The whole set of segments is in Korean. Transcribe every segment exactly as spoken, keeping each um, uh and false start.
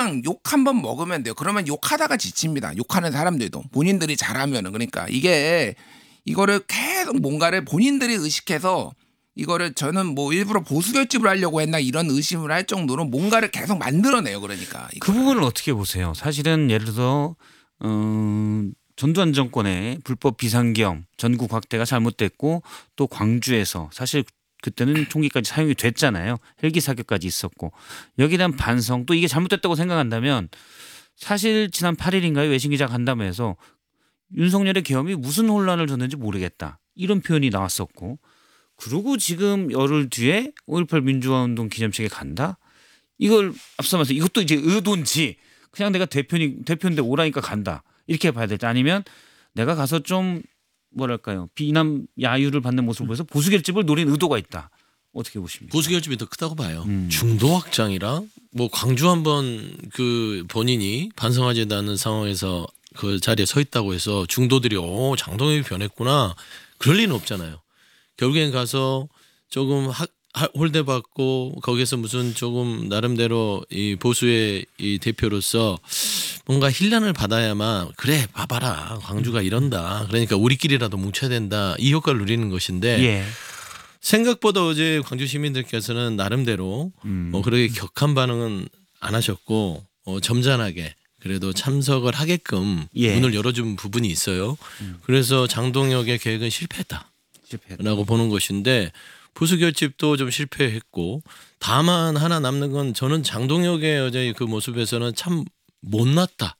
그냥 욕 한 번 먹으면 돼요. 그러면 욕하다가 지칩니다. 욕하는 사람들도 본인들이 잘하면은. 그러니까 이게 이거를 계속 뭔가를 본인들이 의식해서 이거를 저는 뭐 일부러 보수 결집을 하려고 했나 이런 의심을 할 정도로 뭔가를 계속 만들어내요. 그러니까 그 부분을 어떻게 보세요? 사실은 예를 들어 음, 전두환 정권의 불법 비상경 전국 확대가 잘못됐고 또 광주에서 사실 그때는 총기까지 사용이 됐잖아요. 헬기 사격까지 있었고 여기에 대한 반성 또 이게 잘못됐다고 생각한다면 사실 지난 팔 일인가요? 외신기자 간담회에서 윤석열의 계엄이 무슨 혼란을 줬는지 모르겠다. 이런 표현이 나왔었고 그리고 지금 열흘 뒤에 오일팔 민주화운동 기념식에 간다? 이걸 앞서 말해서 이것도 이제 의도인지 그냥 내가 대표니, 대표인데 오라니까 간다. 이렇게 봐야 될지 아니면 내가 가서 좀 뭐랄까요. 비난 야유를 받는 모습을 보여서 보수 결집을 노린 의도가 있다. 어떻게 보십니까? 보수 결집이 더 크다고 봐요. 음. 중도 확장이라 뭐 광주 한번 그 본인이 반성하지 않는 상황에서 그 자리에 서 있다고 해서 중도들이 오 장동혁이 변했구나. 그럴 리는 없잖아요. 결국엔 가서 조금 하, 홀대받고 거기서 무슨 조금 나름대로 이 보수의 이 대표로서 뭔가 힐난을 받아야만 그래 봐봐라 광주가 이런다. 그러니까 우리끼리라도 뭉쳐야 된다. 이 효과를 누리는 것인데 예. 생각보다 어제 광주 시민들께서는 나름대로 음. 뭐 그렇게 격한 반응은 안 하셨고 어, 점잖하게 그래도 참석을 하게끔 예. 문을 열어준 부분이 있어요. 음. 그래서 장동혁의 계획은 실패했다. 실패했다. 라고 보는 것인데 보수 결집도 좀 실패했고 다만 하나 남는 건 저는 장동혁의 어제 그 모습에서는 참 못났다.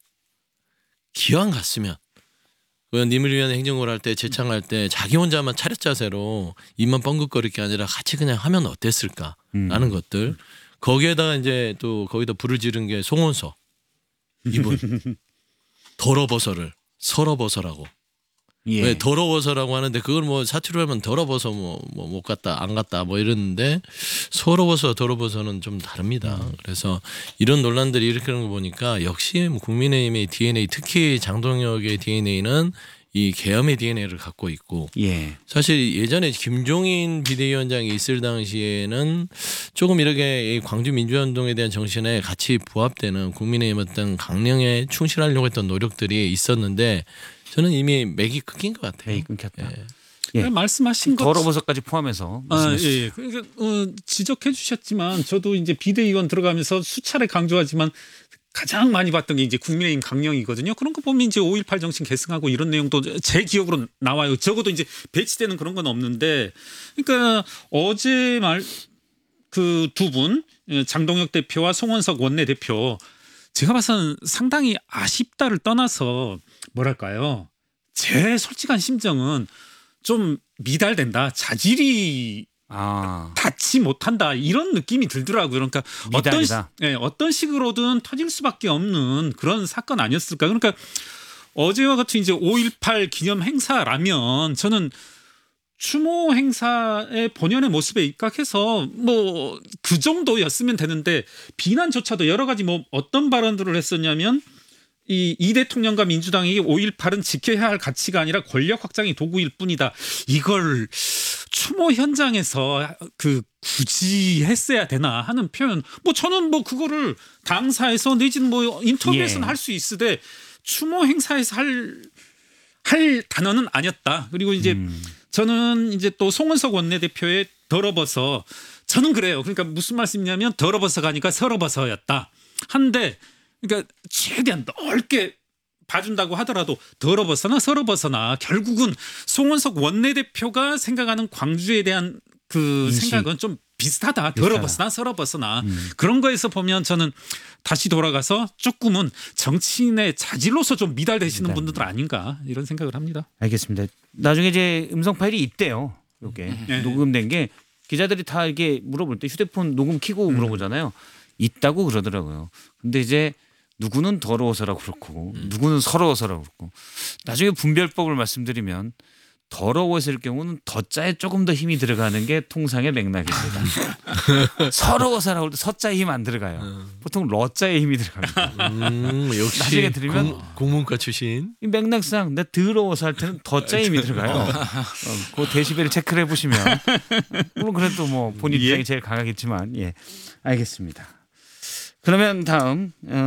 기왕 갔으면 님을 위한 행정을 할 때 재창할 때 자기 혼자만 차렷 자세로 입만 뻥긋거릴 게 아니라 같이 그냥 하면 어땠을까라는 음. 것들 거기에다가 이제 또 거기다 불을 지른 게 송원석 이분 더러버서를 설어버서라고 예. 왜 더러워서라고 하는데 그걸 뭐 사투리로 하면 더러워서 뭐 못 갔다 안 갔다 뭐 이러는데 서러워서 더러워서는 좀 다릅니다. 음. 그래서 이런 논란들이 일으키는 거 보니까 역시 뭐 국민의힘의 디엔에이 특히 장동혁의 디엔에이는 이 계엄의 디엔에이를 갖고 있고 예. 사실 예전에 김종인 비대위원장이 있을 당시에는 조금 이렇게 이 광주 민주화운동에 대한 정신에 같이 부합되는 국민의힘 어떤 강령에 충실하려고 했던 노력들이 있었는데 저는 이미 맥이 끊긴 것 같아요. 맥이 끊겼다. 예. 예. 네, 말씀하신 것 더러버섯까지 포함해서 아, 예, 예. 그러니까 어, 지적해 주셨지만 저도 이제 비대위원 들어가면서 수차례 강조하지만 가장 많이 봤던 게 이제 국민의힘 강령이거든요. 그런 거 보면 이제 오일팔 정신 계승하고 이런 내용도 제 기억으로 나와요. 적어도 이제 배치되는 그런 건 없는데, 그러니까 어제 말 그 두 분 장동혁 대표와 송원석 원내대표 제가 봐서는 상당히 아쉽다를 떠나서 뭐랄까요? 제 솔직한 심정은 좀 미달된다. 자질이 아. 닿지 못한다. 이런 느낌이 들더라고요. 그러니까 어떤, 시- 미달이다. 예, 어떤 식으로든 터질 수밖에 없는 그런 사건 아니었을까. 그러니까 어제와 같은 이제 오일팔 기념 행사라면 저는 추모 행사의 본연의 모습에 입각해서 뭐 그 정도였으면 되는데 비난조차도 여러 가지 뭐 어떤 발언들을 했었냐면 이 이 대통령과 민주당이 오일팔은 지켜야 할 가치가 아니라 권력 확장의 도구일 뿐이다. 이걸 추모 현장에서 그 굳이 했어야 되나 하는 표현. 뭐 저는 뭐 그거를 당사에서 내지는 뭐 인터뷰에서는 예. 할 수 있으되 추모 행사에서 할, 할 단어는 아니었다. 그리고 이제 음. 저는 이제 또 송원석 원내대표의 더러버서 저는 그래요. 그러니까 무슨 말씀이냐면 더러버서가 아니라 서러버서였다. 한데 그러니까 최대한 넓게 봐준다고 하더라도 더러버서나 서러버서나 결국은 송원석 원내대표가 생각하는 광주에 대한 그 인식. 생각은 좀 비슷하다. 비슷하다. 더러버서나 서러버서나 음. 그런 거에서 보면 저는 다시 돌아가서 조금은 정치인의 자질로서 좀 미달되시는 미달. 분들 아닌가 이런 생각을 합니다. 알겠습니다. 나중에 이제 음성 파일이 있대요. 이게 네. 녹음된 게 기자들이 다 이렇게 물어볼 때 휴대폰 녹음 켜고 물어보잖아요. 있다고 그러더라고요. 근데 이제 누구는 더러워서라고 그렇고 누구는 서러워서라고 그렇고 나중에 분별법을 말씀드리면 더러워서일 경우는 더자에 조금 더 힘이 들어가는 게 통상의 맥락입니다. 서러워서라고 할 때 서자에 힘 안 들어가요. 보통 러자에 힘이 들어갑니다. 음, 역시 나중에 들으면 공, 공문과 출신. 이 맥락상 내 더러워서 할 때는 더자에 힘이 들어가요. 어, 그 데시벨 체크를 해보시면 물론 그래도 뭐 본인 입장이 제일 강하겠지만 예 알겠습니다. 그러면 다음 어,